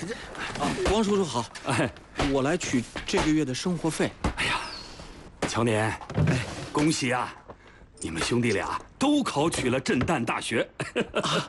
王叔叔好， 哎， 我来取这个月的生活费。 哎呀，乔年，哎，恭喜啊！你们兄弟俩都考取了震旦大学。